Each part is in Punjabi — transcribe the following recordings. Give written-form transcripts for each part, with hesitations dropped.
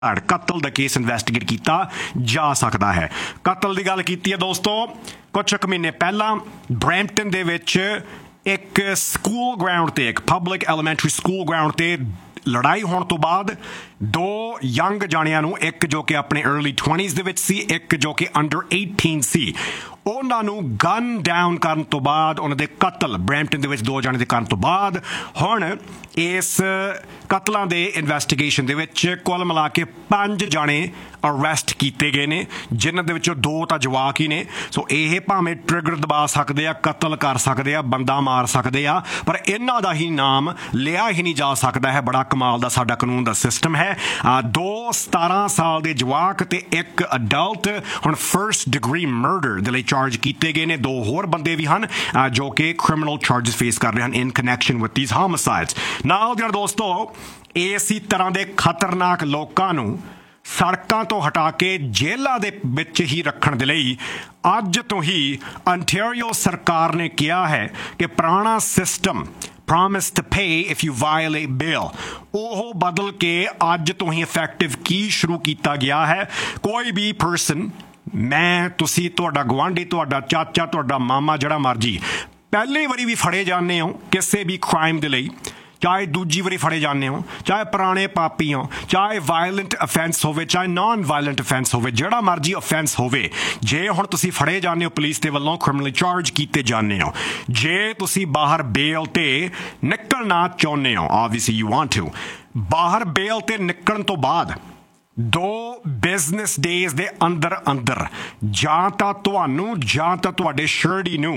कतल दा केस इन्वेस्टिगेट किया जा सकता है। कतल की गल कीती है दोस्तों, कुछ एक महीने पहला ब्रैम्पटन दे विच एक स्कूल ग्राउंड ते, एक पब्लिक एलीमेंटरी स्कूल ग्राउंड ते लड़ाई होने तो बाद दो यंग जाणियां नूं, एक जो कि अपने अर्ली 20s दे विच सी, एक जो कि अंडर 18 सी, ਉਹਨਾਂ ਨੂੰ ਗਨ ਡਾਊਨ ਕਰਨ ਤੋਂ ਬਾਅਦ ਉਹਨਾਂ ਦੇ ਕਤਲ ਬਰੈਂਪਟਨ ਦੇ ਵਿੱਚ ਦੋ ਜਾਣੇ ਦੇ ਕਰਨ ਤੋਂ ਬਾਅਦ ਹੁਣ ਇਸ ਕਤਲਾਂ ਦੇ ਇਨਵੈਸਟੀਗੇਸ਼ਨ ਦੇ ਵਿੱਚ ਕੁੱਲ ਮਿਲਾ ਕੇ 5 ਜਾਣੇ ਅਰੈਸਟ ਕੀਤੇ ਗਏ ਨੇ, ਜਿਨ੍ਹਾਂ ਦੇ ਵਿੱਚੋਂ 2 ਤਾਂ ਜਵਾਕ ਹੀ ਨੇ। ਸੋ ਇਹ ਭਾਵੇਂ ਟ੍ਰਿਗਰ ਦਬਾ ਸਕਦੇ ਆ, ਕਤਲ ਕਰ ਸਕਦੇ ਆ, ਬੰਦਾ ਮਾਰ ਸਕਦੇ ਆ, ਪਰ ਇਹਨਾਂ ਦਾ ਹੀ ਨਾਮ ਲਿਆ ਹੀ ਨਹੀਂ ਜਾ ਸਕਦਾ ਹੈ। ਬੜਾ ਕਮਾਲ ਦਾ ਸਾਡਾ ਕਾਨੂੰਨ ਦਾ ਸਿਸਟਮ ਹੈ। 2 17 ਸਾਲ ਦੇ ਜਵਾਕ ਤੇ ਇੱਕ ਅਡਲਟ ਹੁਣ ਫਰਸਟ ਡਿਗਰੀ ਮਰਡਰ ਦੇ ਲਈ ਚਾਰਜ ਕੀਤੇ ਗਏ ਨੇ। 2 ਹੋਰ ਬੰਦੇ ਵੀ ਹਨ ਜੋ ਕਿ ਕ੍ਰਿਮੀਨਲ ਚਾਰਜਸ ਫੇਸ ਕਰ ਰਹੇ ਹਨ ਇਨ ਕਨੈਕਸ਼ਨ ਵਿਦ ਥੀਸ ਹੋਮਿਸਾਈਡਸ। ਨਾਲ ਦੀਆਂ ਦੋਸਤੋ, ਇਸੇ ਤਰ੍ਹਾਂ ਦੇ ਖਤਰਨਾਕ ਲੋਕਾਂ ਨੂੰ ਸੜਕਾਂ ਤੋਂ ਹਟਾ ਕੇ ਜੇਲ੍ਹਾਂ ਦੇ ਵਿੱਚ ਹੀ ਰੱਖਣ ਦੇ ਲਈ ਅੱਜ ਤੋਂ ਹੀ ਅੰਟੈਰੀਓ ਸਰਕਾਰ ਨੇ ਕਿਹਾ ਹੈ ਕਿ ਪੁਰਾਣਾ system promise to pay if you violate bail ਉਹ ਬਦਲ ਕੇ ਅੱਜ ਤੋਂ ਹੀ ਇਫੈਕਟਿਵ ਕੀ ਸ਼ੁਰੂ ਕੀਤਾ ਗਿਆ ਹੈ। ਕੋਈ ਵੀ ਪਰਸਨ, ਮੈਂ, ਤੁਸੀਂ, ਤੁਹਾਡਾ ਗੁਆਂਢੀ, ਤੁਹਾਡਾ ਚਾਚਾ, ਤੁਹਾਡਾ ਮਾਮਾ, ਜਿਹੜਾ ਮਰਜੀ, ਪਹਿਲੀ ਵਾਰੀ ਵੀ ਫੜੇ ਜਾਂਦੇ ਹੋ ਕਿਸੇ ਵੀ ਕ੍ਰਾਈਮ ਦੇ ਲਈ, ਚਾਹੇ ਦੂਜੀ ਵਾਰੀ ਫੜੇ ਜਾਂਦੇ ਹੋ, ਚਾਹੇ ਪੁਰਾਣੇ ਪਾਪੀ ਹੋ, ਚਾਹੇ ਵਾਇਲੈਂਟ ਅਫੈਂਸ ਹੋਵੇ, ਚਾਹੇ ਨਾਨ ਵਾਇਲੈਂਟ ਅਫੈਂਸ ਹੋਵੇ, ਜਿਹੜਾ ਮਰਜੀ ਅਫੈਂਸ ਹੋਵੇ, ਜੇ ਹੁਣ ਤੁਸੀਂ ਫੜੇ ਜਾਂਦੇ ਹੋ ਪੁਲਿਸ ਦੇ ਵੱਲੋਂ, ਕ੍ਰਿਮੀਨਲੀ ਚਾਰਜ ਕੀਤੇ ਜਾਂਦੇ ਹੋ, ਜੇ ਤੁਸੀਂ ਬਾਹਰ ਬੇਲ ਤੇ ਨਿਕਲਣਾ ਚਾਹੁੰਦੇ ਹੋ, ਆਬਵੀਅਸਲੀ ਯੂ ਵਾਂਟ ਟੂ, ਬਾਹਰ ਬੇਲ ਤੇ ਨਿਕਲਣ ਤੋਂ ਬਾਅਦ 2 ਬਿਜ਼ਨਸ ਡੇਜ਼ ਦੇ ਅੰਦਰ ਜਾਂ ਤਾਂ ਤੁਹਾਨੂੰ ਜਾਂ ਤਾਂ ਤੁਹਾਡੇ ਸ਼ਰੜੀ ਨੂੰ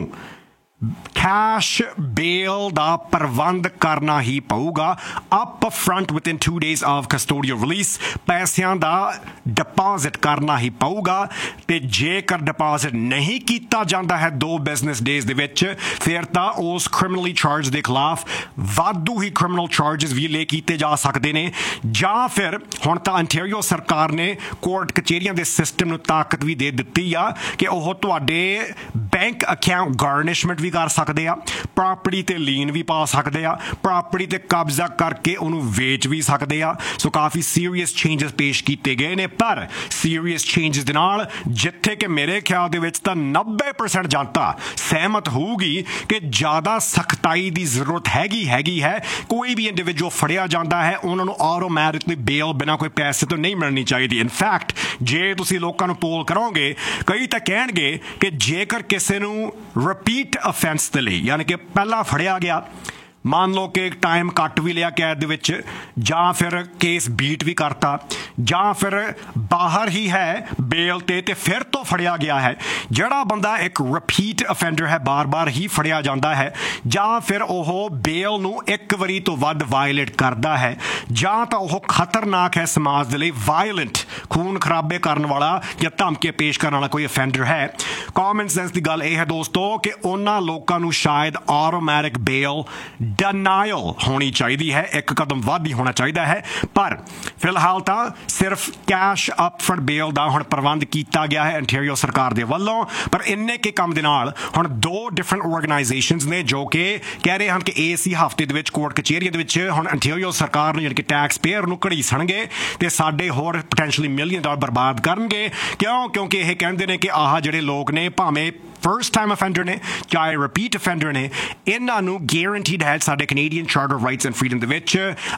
ਕੈਸ਼ ਬੇਲ ਦਾ ਪ੍ਰਬੰਧ ਕਰਨਾ ਹੀ ਪਊਗਾ। Up front within 2 days of custodial release ਪੈਸਿਆਂ ਦਾ ਡਿਪੋਜ਼ਿਟ ਕਰਨਾ ਹੀ ਪਊਗਾ। ਤੇ ਜੇਕਰ ਡਿਪੋਜ਼ਿਟ ਨਹੀਂ ਕੀਤਾ ਜਾਂਦਾ ਹੈ 2 ਬਿਜ਼ਨਸ ਡੇਜ਼ ਦੇ ਵਿੱਚ, ਫਿਰ ਤਾਂ ਉਸ ਕ੍ਰਿਮੀਨਲੀ ਚਾਰਜ ਦੇ ਖਿਲਾਫ ਵਾਧੂ ਹੀ ਕ੍ਰਿਮੀਨਲ ਚਾਰਜਸ ਵੀ ਲੈ ਕੀਤੇ ਜਾ ਸਕਦੇ ਨੇ। ਜਾਂ ਫਿਰ ਹੁਣ ਤਾਂ ਅੰਟੈਰੀਓ ਸਰਕਾਰ ਨੇ ਕੋਰਟ ਕਚਹਿਰੀਆਂ ਦੇ ਸਿਸਟਮ ਨੂੰ ਤਾਕਤ ਵੀ ਦੇ ਦਿੱਤੀ ਆ ਕਿ ਉਹ ਤੁਹਾਡੇ ਬੈਂਕ ਅਕਾਊਂਟ ਗਾਰਨਿਸ਼ਮੈਂਟ ਵੀ ਕਰ ਸਕਦੇ ਆ, ਪ੍ਰਾਪਰਟੀ ਤੇ ਲੀਨ ਵੀ ਪਾ ਸਕਦੇ ਆ, ਪ੍ਰਾਪਰਟੀ ਤੇ ਕਬਜ਼ਾ ਕਰਕੇ ਉਹਨੂੰ ਵੇਚ ਵੀ ਸਕਦੇ ਆ। ਸੋ ਕਾਫੀ ਸੀਰੀਅਸ ਚੇਂਜਸ ਪੇਸ਼ ਕੀਤੇ ਗਏ ਨੇ, ਪਰ ਸੀਰੀਅਸ ਚੇਂਜਸ ਦੇ ਨਾਲ ਜਿੱਥੇ ਕਿ ਮੇਰੇ ਖਿਆਲ ਦੇ ਵਿੱਚ ਤਾਂ 90% ਜਨਤਾ ਸਹਿਮਤ ਹੋਊਗੀ ਕਿ ਜ਼ਿਆਦਾ ਸਖਤਾਈ ਦੀ ਜ਼ਰੂਰਤ ਹੈਗੀ ਹੈ। ਕੋਈ ਵੀ ਇੰਡੀਵਿਜੂਅਲ ਫੜਿਆ ਜਾਂਦਾ ਹੈ ਉਹਨਾਂ ਨੂੰ ਆਟੋਮੈਟਿਕਲੀ ਬੇਲ ਬਿਨਾਂ ਕੋਈ ਪੈਸੇ ਤੋਂ ਨਹੀਂ ਮਿਲਣੀ ਚਾਹੀਦੀ। ਇਨਫੈਕਟ ਜੇ ਤੁਸੀਂ ਲੋਕਾਂ ਨੂੰ ਪੋਲ ਕਰੋਗੇ, ਕਈ ਤਾਂ ਕਹਿਣਗੇ ਕਿ ਜੇਕਰ ਕਿਸੇ ਨੂੰ ਰਿਪੀਟ ਅਫੈਂਸ ਦੇ ਲਈ, ਯਾਨੀ ਕਿ ਪਹਿਲਾਂ ਫੜਿਆ ਗਿਆ, ਮੰਨ ਲਓ ਕਿ ਟਾਈਮ ਕੱਟ ਵੀ ਲਿਆ ਕੈਦ ਦੇ ਵਿੱਚ, ਜਾਂ ਫਿਰ ਕੇਸ ਬੀਟ ਵੀ ਕਰਤਾ, ਜਾਂ ਫਿਰ ਬਾਹਰ ਹੀ ਹੈ ਬੇਲ ਤੇ ਫਿਰ ਤੋਂ ਫੜਿਆ ਗਿਆ ਹੈ, ਜਿਹੜਾ ਬੰਦਾ ਇੱਕ ਰਿਪੀਟ ਅਫੈਂਡਰ ਹੈ, ਬਾਰ-ਬਾਰ ਹੀ ਫੜਿਆ ਜਾਂਦਾ ਹੈ, ਜਾਂ ਫਿਰ ਉਹ ਬੇਲ ਨੂੰ ਇੱਕ ਵਾਰੀ ਤੋਂ ਵੱਧ ਵਾਇਲੇਟ ਕਰਦਾ ਹੈ, ਜਾਂ ਤਾਂ ਉਹ ਖਤਰਨਾਕ ਹੈ ਸਮਾਜ ਦੇ ਲਈ, ਵਾਇਲੈਂਟ, ਖੂਨ ਖਰਾਬੇ ਕਰਨ ਵਾਲਾ ਜਾਂ ਧਮਕੀਆਂ ਪੇਸ਼ ਕਰਨ ਵਾਲਾ ਕੋਈ ਅਫੈਂਡਰ ਹੈ। ਕਾਮਨ ਸੈਂਸ ਦੀ ਗੱਲ ਇਹ ਹੈ ਦੋਸਤੋ ਕਿ ਉਹਨਾਂ ਲੋਕਾਂ ਨੂੰ ਸ਼ਾਇਦ ਆਟੋਮੈਟਿਕ ਬੇਲ ਡਨਾਇਲ ਹੋਣੀ ਚਾਹੀਦੀ ਹੈ, ਇੱਕ ਕਦਮ ਵੱਧ ਹੀ ਹੋਣਾ ਚਾਹੀਦਾ ਹੈ। ਪਰ ਫਿਲਹਾਲ ਤਾਂ ਸਿਰਫ ਕੈਸ਼ ਅਪਫਰੰਟ ਬੇਲ ਦਾ ਹੁਣ ਪ੍ਰਬੰਧ ਕੀਤਾ ਗਿਆ ਹੈ ਅੰਟੈਰੀਓ ਸਰਕਾਰ ਦੇ ਵੱਲੋਂ। ਪਰ ਇੰਨੇ ਕੇ ਕੰਮ ਦੇ ਨਾਲ ਹੁਣ 2 ਡਿਫਰੈਂਟ ਆਰਗੇਨਾਈਜੇਸ਼ਨਸ ਨੇ ਜੋ ਕਿ ਕਹਿ ਰਹੇ ਹਨ ਕਿ ਇਸ ਹੀ ਹਫ਼ਤੇ ਦੇ ਵਿੱਚ ਕੋਰਟ ਕਚਹਿਰੀਆਂ ਦੇ ਵਿੱਚ ਹੁਣ ਅੰਟੈਰੀਓ ਸਰਕਾਰ ਨੂੰ, ਯਾਨੀ ਕਿ ਟੈਕਸ ਪੇਅਰ ਨੂੰ ਘੜੀਸਣਗੇ ਤੇ ਸਾਡੇ ਹੋਰ ਪੋਟੈਂਸ਼ੀਅਲੀ $1 ਮਿਲੀਅਨ ਬਰਬਾਦ ਕਰਨਗੇ। ਕਿਉਂਕਿ ਇਹ ਕਹਿੰਦੇ ਨੇ ਕਿ ਆਹ ਜਿਹੜੇ ਲੋਕ ਨੇ, ਭਾਵੇਂ ਫਰਸਟ ਟਾਈਮ ਅਫੈਂਡਰ ਨੇ ਚਾਹੇ ਰਿਪੀਟ ਅਫੈਂਡਰ ਨੇ, ਇਹਨਾਂ ਨੂੰ ਗੈਰੰਟੀਡ ਹੈ ਸਾਡੇ Canadian charter of rights and freedom ਦੇ ਵਿੱਚ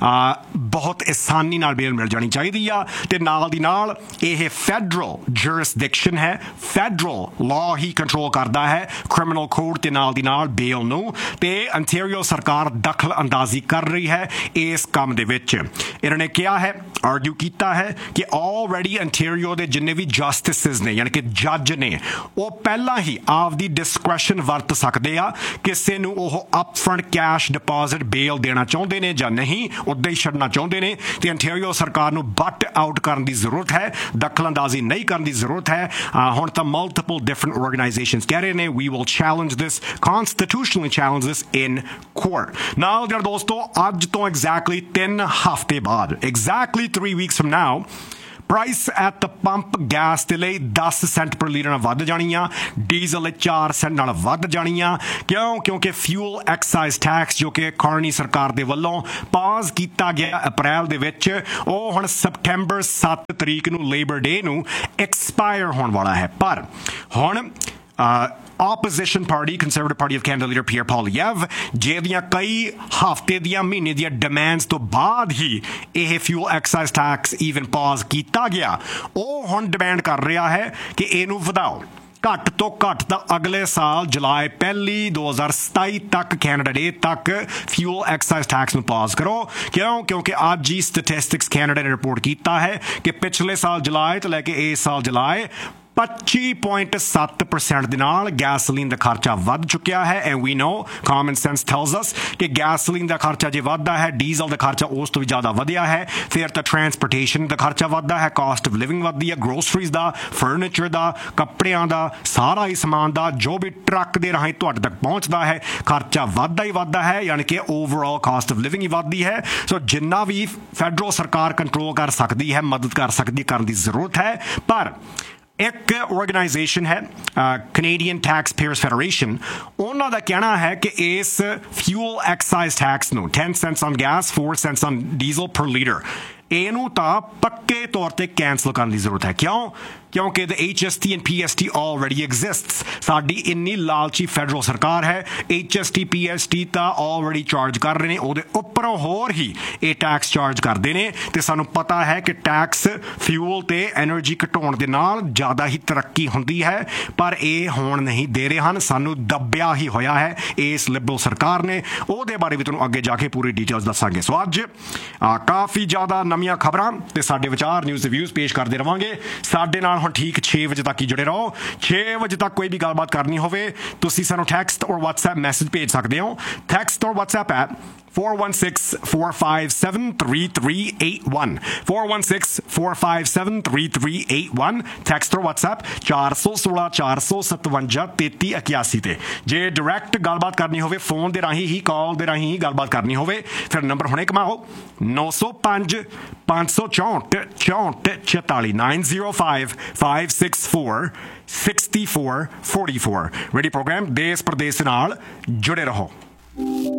ਬਹੁਤ ਆਸਾਨੀ ਨਾਲ ਬੇਲ ਮਿਲ ਜਾਣੀ ਚਾਹੀਦੀ ਆ। ਤੇ ਨਾਲ ਦੀ ਨਾਲ ਇਹ ਫੈਡਰਲ ਜੁਰਿਸਡਿਕਸ਼ਨ ਹੈ, ਫੈਡਰਲ ਲਾਅ ਹੀ ਕੰਟਰੋਲ ਕਰਦਾ ਹੈ ਕ੍ਰਿਮੀਨਲ ਕੋਡ ਤੇ ਨਾਲ ਦੀ ਨਾਲ ਬੇਲ ਨੂੰ। ਤੇ ਅੰਟੈਰੀਓ ਸਰਕਾਰ ਦਖਲ ਅੰਦਾਜ਼ੀ ਕਰ ਰਹੀ ਹੈ ਇਸ ਕੰਮ ਦੇ ਵਿੱਚ। ਇਹਨਾਂ ਨੇ ਕਿਹਾ ਹੈ, ਆਰਗਿਊ ਕੀਤਾ ਹੈ ਕਿ ਆਲਰੇਡੀ ਅੰਟੈਰੀਓ ਦੇ ਜਿੰਨੇ ਵੀ ਜਸਟਿਸਿਸ ਨੇ, ਯਾਨੀ ਕਿ ਜੱਜ ਨੇ, ਉਹ ਪਹਿਲਾਂ ਹੀ ਆਪਦੀ ਡਿਸਕ੍ਰੈਸ਼ਨ ਵਰਤ ਸਕਦੇ ਆ, ਕਿਸੇ ਨੂੰ ਉਹ ਅਪਫਰੰਟ ਕੈਸ਼ ਡਿਪੋਜ਼ਿਟ ਬੇਲ ਦੇਣਾ ਚਾਹੁੰਦੇ ਨੇ ਜਾਂ ਨਹੀਂ, ਉੱਦਾਂ ਹੀ ਛੱਡਣਾ ਚਾਹੁੰਦੇ ਨੇ। ਤੇ ਅੰਟੈਰੀਓ ਸਰਕਾਰ ਨੂੰ ਬੱਟ ਆਊਟ ਕਰਨ ਦੀ ਜ਼ਰੂਰਤ ਹੈ, ਦਖਲ ਅੰਦਾਜ਼ੀ ਨਹੀਂ ਕਰਨ ਦੀ ਜ਼ਰੂਰਤ ਹੈ। ਹੁਣ ਤਾਂ ਮਲਟੀਪਲ ਡਿਫਰੈਂਟ ਆਰਗੇਨਾਈਜੇਸ਼ਨਸ ਕਹਿ ਰਹੇ ਨੇ we will challenge this, constitutionally challenge this in court. ਨਾਲ ਜਿਹੜਾ ਦੋਸਤੋ, ਅੱਜ ਤੋਂ ਐਗਜ਼ੈਕਟਲੀ 3 ਹਫ਼ਤੇ ਬਾਅਦ, exactly 3 weeks from now, price at the pump gas ਦੇ ਲਈ 10 ਸੈਂਟ ਪਰ ਲੀਟਰ ਨਾਲ ਵੱਧ ਜਾਣੀ ਆ, ਡੀਜ਼ਲ ਲਈ 4 ਸੈਂਟ ਨਾਲ ਵੱਧ ਜਾਣੀ ਆ। ਕਿਉਂਕਿ ਫਿਊਲ ਐਕਸਾਈਜ਼ ਟੈਕਸ ਜੋ ਕਿ ਕਾਰਨੀ ਸਰਕਾਰ ਦੇ ਵੱਲੋਂ ਪਾਜ਼ ਕੀਤਾ ਗਿਆ ਅਪ੍ਰੈਲ ਦੇ ਵਿੱਚ, ਉਹ ਹੁਣ ਸਪਟੈਂਬਰ 7 ਤਰੀਕ ਨੂੰ ਲੇਬਰ ਡੇ ਨੂੰ ਐਕਸਪਾਇਰ ਹੋਣ ਵਾਲਾ ਹੈ। ਪਰ ਹੁਣ opposition party Conservative Party of Canada leader Pierre Poilievre ਜਿਹੜੀਆਂ ਕਈ ਹਫ਼ਤੇ ਦੀਆਂ ਮਹੀਨੇ ਦੀਆਂ ਡਿਮਾਂਡਸ ਤੋਂ ਬਾਅਦ ਹੀ ਇਹ ਫਿਊਲ ਐਕਸਾਈਜ਼ ਟੈਕਸ ਈਵਨ ਪਾਜ਼ ਕੀਤਾ ਗਿਆ, ਉਹ ਹੁਣ ਡਿਮਾਂਡ ਕਰ ਰਿਹਾ ਹੈ ਕਿ ਇਹਨੂੰ ਵਧਾਓ। ਘੱਟ ਤੋਂ ਘੱਟ ਤਾਂ ਅਗਲੇ ਸਾਲ ਜੁਲਾਈ 1 2027 ਤੱਕ ਕੈਨੇਡਾ ਡੇ ਤੱਕ ਫਿਊਲ ਐਕਸਾਈਜ਼ ਟੈਕਸ ਨੂੰ ਪਾਜ਼ ਕਰੋ। ਕਿਉਂਕਿ ਅੱਜ ਹੀ ਸਟੈਟਿਸਟਿਕਸ ਕੈਨੇਡਾ ਨੇ ਰਿਪੋਰਟ ਕੀਤਾ ਹੈ ਕਿ ਪਿਛਲੇ ਸਾਲ ਜੁਲਾਈ ਤੋਂ ਲੈ ਕੇ ਇਸ ਸਾਲ ਜੁਲਾਈ 25.7% ਦੇ ਨਾਲ ਗੈਸੋਲੀਨ ਦਾ ਖਰਚਾ ਵੱਧ ਚੁੱਕਿਆ ਹੈ। And we no common sense tells ਅਸ ਕਿ ਗੈਸੋਲੀਨ ਦਾ ਖਰਚਾ ਜੇ ਵੱਧਦਾ ਹੈ, ਡੀਜ਼ਲ ਦਾ ਖਰਚਾ ਉਸ ਤੋਂ ਵੀ ਜ਼ਿਆਦਾ ਵਧਿਆ ਹੈ, ਫਿਰ ਤਾਂ ਟਰਾਂਸਪੋਰਟੇਸ਼ਨ ਦਾ ਖਰਚਾ ਵੱਧਦਾ ਹੈ, ਕਾਸਟ ਆਫ ਲਿਵਿੰਗ ਵੱਧਦੀ ਹੈ, ਗਰੋਸਰੀਜ਼ ਦਾ, ਫਰਨੀਚਰ ਦਾ, ਕੱਪੜਿਆਂ ਦਾ, ਸਾਰਾ ਹੀ ਸਮਾਨ ਦਾ ਜੋ ਵੀ ਟਰੱਕ ਦੇ ਰਾਹੀਂ ਤੁਹਾਡੇ ਤੱਕ ਪਹੁੰਚਦਾ ਹੈ ਖਰਚਾ ਵੱਧਦਾ ਹੀ ਵੱਧਦਾ ਹੈ, ਯਾਨੀ ਕਿ ਓਵਰਆਲ ਕਾਸਟ ਆਫ ਲਿਵਿੰਗ ਹੀ ਵੱਧਦੀ ਹੈ। ਸੋ ਜਿੰਨਾ ਵੀ ਫੈਡਰਲ ਸਰਕਾਰ ਕੰਟਰੋਲ ਕਰ ਸਕਦੀ ਹੈ, ਮਦਦ ਕਰ ਸਕਦੀ, ਕਰਨ ਦੀ ਜ਼ਰੂਰਤ ਹੈ। ਪਰ ਇੱਕ ਆਰਗੇਨਾਈਜੇਸ਼ਨ ਹੈ ਕੈਨੇਡੀਅਨ ਟੈਕਸ ਪੇਅਰਸ ਫੈਡਰੇਸ਼ਨ, ਉਹਨਾਂ ਦਾ ਕਹਿਣਾ ਹੈ ਕਿ ਇਸ ਫਿਊਲ ਐਕਸਾਈਜ਼ ਟੈਕਸ ਨੂੰ 10 cents on gas, 4 cents on diesel ਪਰ ਲੀਟਰ, ਇਹਨੂੰ ਤਾਂ ਪੱਕੇ ਤੌਰ ਤੇ ਕੈਂਸਲ ਕਰਨ ਦੀ ਜ਼ਰੂਰਤ ਹੈ। ਕਿਉਂਕਿ the HST and PST already exists। ਸਾਡੀ ਇੰਨੀ ਲਾਲਚੀ ਫੈਡਰਲ ਸਰਕਾਰ ਹੈ, HST PST ਤਾਂ ਆਲਰੇਡੀ ਚਾਰਜ ਕਰ ਰਹੇ ਨੇ, ਉਹਦੇ ਉੱਪਰੋਂ ਹੋਰ ਹੀ ਇਹ ਟੈਕਸ ਚਾਰਜ ਕਰਦੇ ਨੇ। ਤੇ ਸਾਨੂੰ ਪਤਾ ਹੈ ਕਿ ਟੈਕਸ ਫਿਊਲ ਤੇ ਐਨਰਜੀ ਘਟਾਉਣ ਦੇ ਨਾਲ ਜ਼ਿਆਦਾ ਹੀ ਤਰੱਕੀ ਹੁੰਦੀ ਹੈ, ਪਰ ਇਹ ਹੋਣ ਨਹੀਂ ਦੇ ਰਹੇ ਹਨ। ਸਾਨੂੰ ਦੱਬਿਆ ਹੀ ਹੋਇਆ ਹੈ ਇਸ ਲਿਬਰਲ ਸਰਕਾਰ ਨੇ। ਉਹਦੇ ਬਾਰੇ ਵੀ ਤੁਹਾਨੂੰ ਅੱਗੇ ਜਾ ਕੇ ਪੂਰੀ ਡੀਟੇਲਸ ਦੱਸਾਂਗੇ। ਸੋ ਅੱਜ ਕਾਫੀ ਜ਼ਿਆਦਾ ਨਵੀਆਂ ਖਬਰਾਂ ਤੇ ਸਾਡੇ ਵਿਚਾਰ, ਨਿਊਜ਼ ਤੇ ਵਿਊਜ਼ ਪੇਸ਼ ਕਰਦੇ ਰਵਾਂਗੇ। ਸਾਡੇ ਨਾਲ ਹੁਣ ਠੀਕ 6 ਵਜੇ ਤੱਕ ਹੀ ਜੁੜੇ ਰਹੋ। 6 ਵਜੇ ਤੱਕ ਕੋਈ ਵੀ ਗੱਲਬਾਤ ਕਰਨੀ ਹੋਵੇ ਤੁਸੀਂ ਸਾਨੂੰ ਟੈਕਸਟ ਔਰ WhatsApp ਮੈਸੇਜ ਭੇਜ ਸਕਦੇ ਹੋ। ਟੈਕਸਟ ਔਰ WhatsApp ਐਪ 416-457-3381 416-457-3381 ਟੈਕਸਟ ਔਰ WhatsApp 416-457-3381 ਤੇ। ਜੇ ਡਾਇਰੈਕਟ ਗੱਲਬਾਤ ਕਰਨੀ ਹੋਵੇ ਫੋਨ ਦੇ ਰਾਹੀਂ ਹੀ, ਕਾਲ ਦੇ ਰਾਹੀਂ ਹੀ ਗੱਲਬਾਤ ਕਰਨੀ ਹੋਵੇ, ਫਿਰ ਨੰਬਰ ਹੁਣੇ ਕਮਾਓ 905 564 6444 905-564 6444। ਰੇਡੀਓ ਪ੍ਰੋਗਰਾਮ ਦੇਸ਼ ਪ੍ਰਦੇਸ਼ ਨਾਲ ਜੁੜੇ ਰਹੋ।